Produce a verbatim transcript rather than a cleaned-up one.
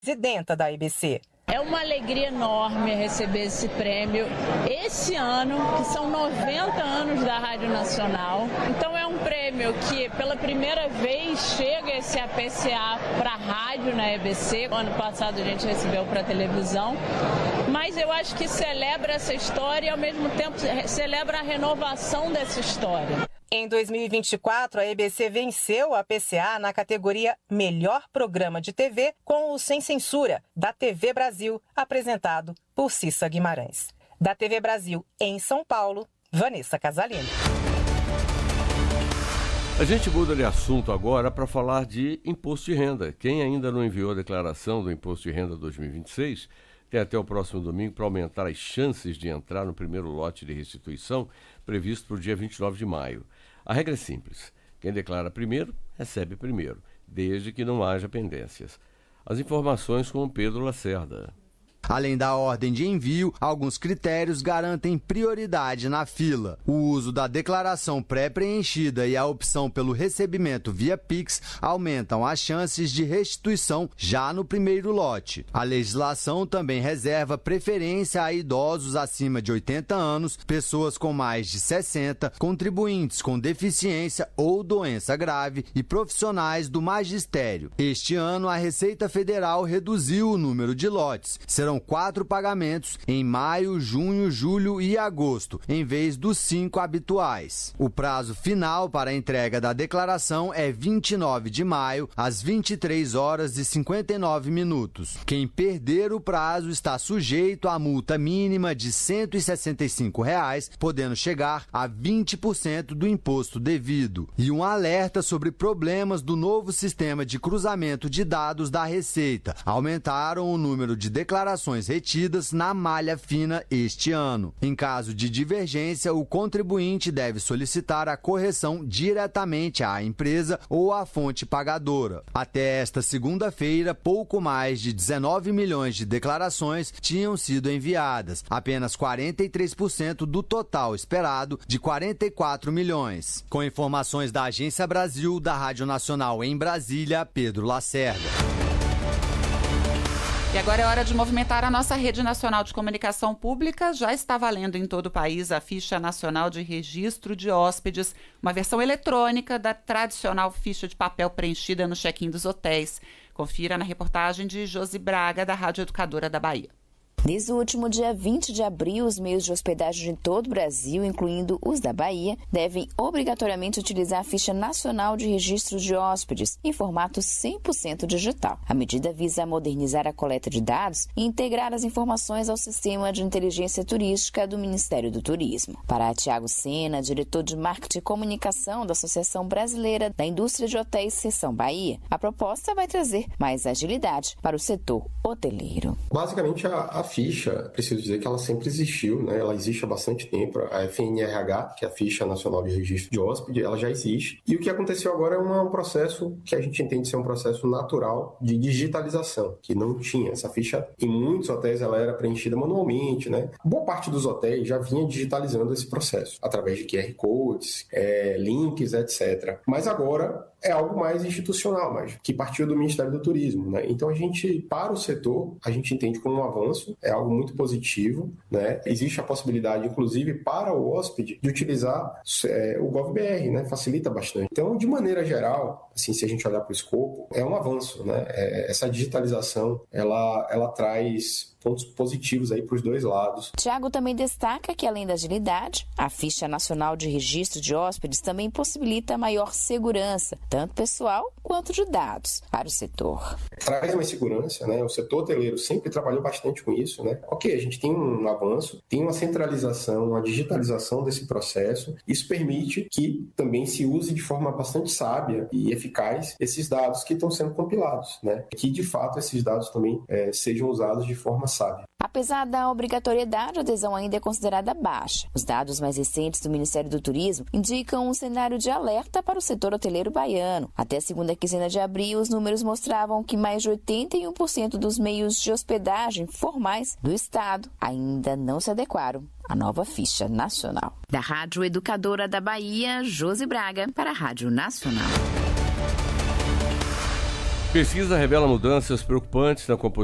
presidenta da E B C. É uma alegria enorme receber esse prêmio esse ano, que são noventa anos da Rádio Nacional. Então é um prêmio que pela primeira vez chega esse A P C A para a rádio na E B C. Ano passado a gente recebeu para a televisão. Mas eu acho que celebra essa história e ao mesmo tempo celebra a renovação dessa história. Em dois mil e vinte e quatro, a E B C venceu o A P C A na categoria Melhor Programa de T V com o Sem Censura, da T V Brasil, apresentado por Cissa Guimarães. Da T V Brasil, em São Paulo, Vanessa Casalino. A gente muda de assunto agora para falar de imposto de renda. Quem ainda não enviou a declaração do Imposto de Renda dois mil e vinte e seis tem até o próximo domingo para aumentar as chances de entrar no primeiro lote de restituição previsto para o dia vinte e nove de maio. A regra é simples. Quem declara primeiro, recebe primeiro, desde que não haja pendências. As informações com Pedro Lacerda. Além da ordem de envio, alguns critérios garantem prioridade na fila. O uso da declaração pré-preenchida e a opção pelo recebimento via Pix aumentam as chances de restituição já no primeiro lote. A legislação também reserva preferência a idosos acima de oitenta anos, pessoas com mais de sessenta, contribuintes com deficiência ou doença grave e profissionais do magistério. Este ano, a Receita Federal reduziu o número de lotes. Serão quatro pagamentos em maio, junho, julho e agosto, em vez dos cinco habituais. O prazo final para a entrega da declaração é vinte e nove de maio, às vinte e três horas e cinquenta e nove minutos. Quem perder o prazo está sujeito à multa mínima de cento e sessenta e cinco reais, podendo chegar a vinte por cento do imposto devido. E um alerta sobre problemas do novo sistema de cruzamento de dados da Receita. Aumentaram o número de declarações retidas na malha fina este ano. Em caso de divergência, o contribuinte deve solicitar a correção diretamente à empresa ou à fonte pagadora. Até esta segunda-feira, pouco mais de dezenove milhões de declarações tinham sido enviadas, apenas quarenta e três por cento do total esperado de quarenta e quatro milhões. Com informações da Agência Brasil, da Rádio Nacional em Brasília, Pedro Lacerda. E agora é hora de movimentar a nossa rede nacional de comunicação pública. Já está valendo em todo o país a Ficha Nacional de Registro de Hóspedes, uma versão eletrônica da tradicional ficha de papel preenchida no check-in dos hotéis. Confira na reportagem de Josi Braga, da Rádio Educadora da Bahia. Desde o último dia vinte de abril, os meios de hospedagem de todo o Brasil, incluindo os da Bahia, devem obrigatoriamente utilizar a Ficha Nacional de Registro de Hóspedes em formato cem por cento digital. A medida visa modernizar a coleta de dados e integrar as informações ao Sistema de Inteligência Turística do Ministério do Turismo. Para Tiago Sena, diretor de Marketing e Comunicação da Associação Brasileira da Indústria de Hotéis Seção Bahia, a proposta vai trazer mais agilidade para o setor hoteleiro. Basicamente, a, a ficha, preciso dizer que ela sempre existiu, né? Ela existe há bastante tempo. A F N R H, que é a Ficha Nacional de Registro de Hóspede, ela já existe. E o que aconteceu agora é um processo que a gente entende ser um processo natural de digitalização, que não tinha. Essa ficha, em muitos hotéis, ela era preenchida manualmente, né? Boa parte dos hotéis já vinha digitalizando esse processo, através de Q R Codes, é, links, etcétera. Mas agora é algo mais institucional, mas que partiu do Ministério do Turismo, né? Então a gente, para o setor, a gente entende como um avanço, é algo muito positivo, né? Existe a possibilidade, inclusive, para o hóspede, de utilizar é, o GovBR, né? Facilita bastante. Então, de maneira geral, assim, se a gente olhar para o escopo, é um avanço, né? É, essa digitalização, ela, ela traz pontos positivos aí para os dois lados. Tiago também destaca que, além da agilidade, a Ficha Nacional de Registro de Hóspedes também possibilita maior segurança, tanto pessoal quanto de dados, para o setor. Traz mais segurança, né? O setor hoteleiro sempre trabalhou bastante com isso, né? Ok, a gente tem um avanço, tem uma centralização, uma digitalização desse processo. Isso permite que também se use de forma bastante sábia e eficaz esses dados que estão sendo compilados, né? Que, de fato, esses dados também é, sejam usados de forma sábia. Apesar da obrigatoriedade, a adesão ainda é considerada baixa. Os dados mais recentes do Ministério do Turismo indicam um cenário de alerta para o setor hoteleiro baiano. Até a segunda quinzena de abril, os números mostravam que mais de oitenta e um por cento dos meios de hospedagem formais do estado ainda não se adequaram à nova ficha nacional. Da Rádio Educadora da Bahia, Josi Braga, para a Rádio Nacional. Pesquisa revela mudanças preocupantes na composição